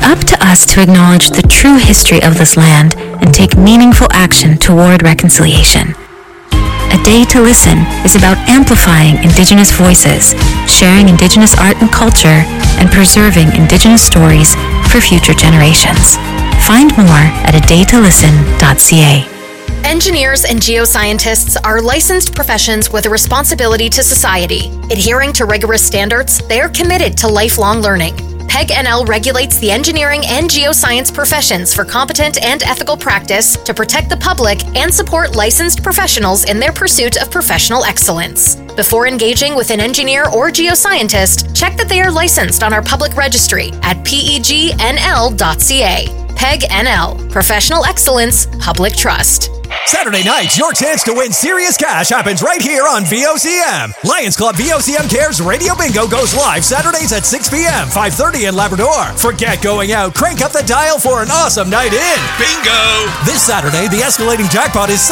up to us to acknowledge the true history of this land and take meaningful action toward reconciliation. A Day to Listen is about amplifying Indigenous voices, sharing Indigenous art and culture, and preserving Indigenous stories for future generations. Find more at adaytolisten.ca. Engineers and geoscientists are licensed professions with a responsibility to society. Adhering to rigorous standards, they are committed to lifelong learning. PEG-NL regulates the engineering and geoscience professions for competent and ethical practice to protect the public and support licensed professionals in their pursuit of professional excellence. Before engaging with an engineer or geoscientist, check that they are licensed on our public registry at pegnl.ca. PEG-NL, Professional Excellence, Public Trust. Saturday nights, your chance to win serious cash happens right here on VOCM. Lions Club VOCM Cares Radio Bingo goes live Saturdays at 6 p.m., 5:30 in Labrador. Forget going out. Crank up the dial for an awesome night in. Bingo! This Saturday, the escalating jackpot is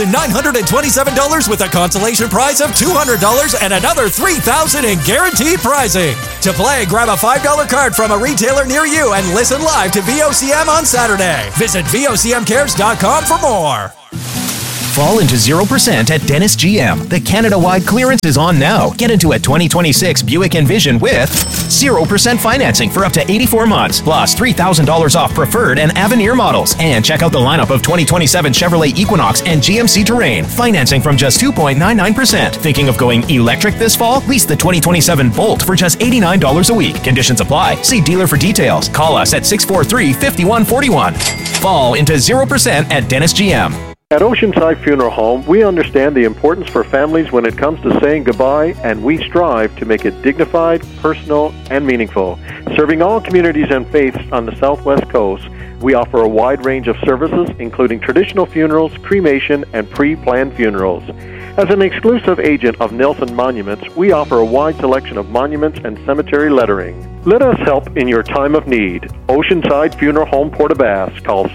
$7,927 with a consolation prize of $200 and another $3,000 in guaranteed prizing. To play, grab a $5 card from a retailer near you and listen live to VOCM on Saturday. Visit VOCMcares.com for more. Fall into 0% at Dennis GM. The Canada-wide clearance is on now. Get into a 2026 Buick Envision with 0% financing for up to 84 months, plus $3,000 off Preferred and Avenir models. And check out the lineup of 2027 Chevrolet Equinox and GMC Terrain. Financing from just 2.99%. Thinking of going electric this fall? Lease the 2027 Bolt for just $89 a week. Conditions apply. See dealer for details. Call us at 643-5141. Fall into 0% at Dennis GM. At Oceanside Funeral Home, we understand the importance for families when it comes to saying goodbye, and we strive to make it dignified, personal, and meaningful. Serving all communities and faiths on the Southwest Coast, we offer a wide range of services, including traditional funerals, cremation, and pre-planned funerals. As an exclusive agent of Nelson Monuments, we offer a wide selection of monuments and cemetery lettering. Let us help in your time of need. Oceanside Funeral Home, Port-aux-Basques. Call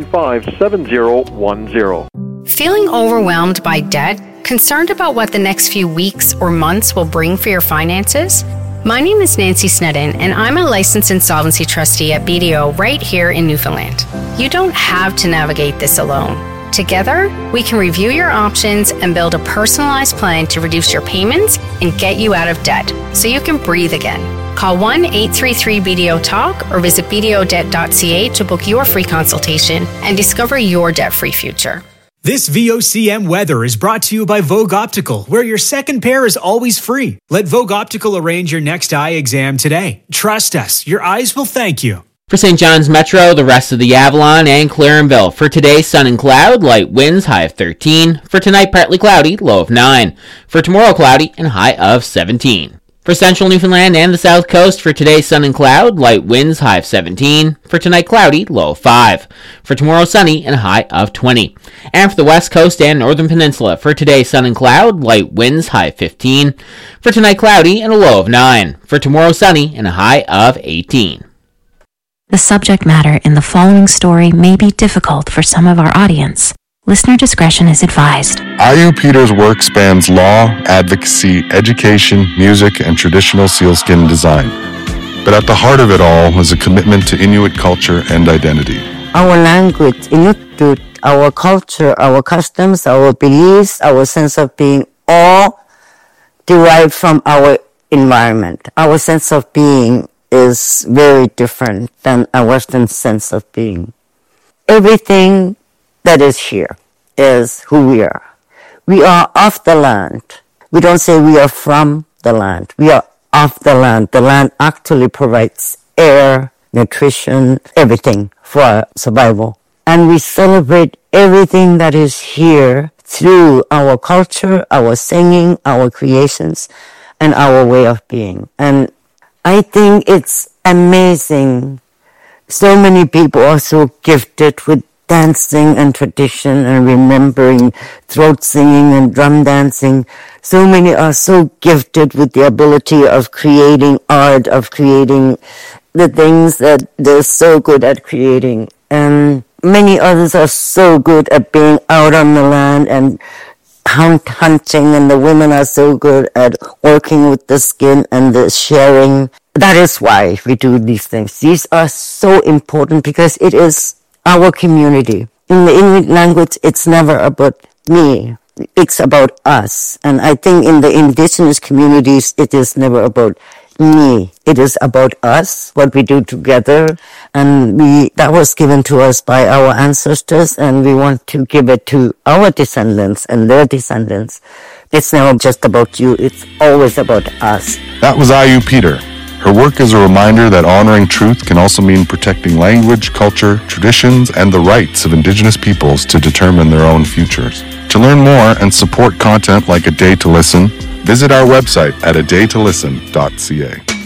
695-7010. Feeling overwhelmed by debt? Concerned about what the next few weeks or months will bring for your finances? My name is Nancy Snedden, and I'm a licensed insolvency trustee at BDO right here in Newfoundland. You don't have to navigate this alone. Together, we can review your options and build a personalized plan to reduce your payments and get you out of debt so you can breathe again. Call 1-833-BDO-TALK or visit bdodebt.ca to book your free consultation and discover your debt-free future. This VOCM weather is brought to you by Vogue Optical, where your second pair is always free. Let Vogue Optical arrange your next eye exam today. Trust us, your eyes will thank you. For St. John's Metro, the rest of the Avalon and Clarenville. For today, sun and cloud, light winds, high of 13. For tonight, partly cloudy, low of 9. For tomorrow, cloudy and high of 17. For central Newfoundland and the south coast, for today, sun and cloud, light winds, high of 17. For tonight, cloudy, low of 5. For tomorrow, sunny and high of 20. And for the west coast and northern peninsula, for today, sun and cloud, light winds, high of 15. For tonight, cloudy and a low of 9. For tomorrow, sunny and a high of 18. The subject matter in the following story may be difficult for some of our audience. Listener discretion is advised. Ayu Peter's work spans law, advocacy, education, music, and traditional sealskin design. But at the heart of it all is a commitment to Inuit culture and identity. Our language, Inuktitut, our culture, our customs, our beliefs, our sense of being, all derived from our environment. Our sense of being is very different than a Western sense of being. Everything that is here is who we are. We are of the land. We don't say we are from the land. We are of the land. The land actually provides air, nutrition, everything for our survival. And we celebrate everything that is here through our culture, our singing, our creations, and our way of being. And I think it's amazing. So many people are so gifted with dancing and tradition and remembering throat singing and drum dancing. So many are so gifted with the ability of creating art, of creating the things that they're so good at creating. And many others are so good at being out on the land and hunting, and the women are so good at working with the skin and the sharing that is why we do these things. These are so important because it is our community. In the Inuit language, it's never about me. It's about us. And I think in the indigenous communities, it is never about me. It is about us, what we do together. And that was given to us by our ancestors, and we want to give it to our descendants and their descendants. It's never just about you. It's always about us. That was Ayu Peter. Her work is a reminder that honoring truth can also mean protecting language, culture, traditions, and the rights of Indigenous peoples to determine their own futures. To learn more and support content like A Day to Listen, visit our website at adaytolisten.ca.